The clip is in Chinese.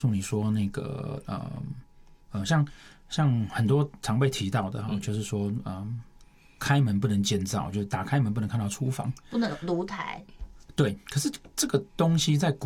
你说那个像很多常被提到的就是说开门不能见灶，就是打开门不能看到厨房， 不能炉台。 对，可是这个东西在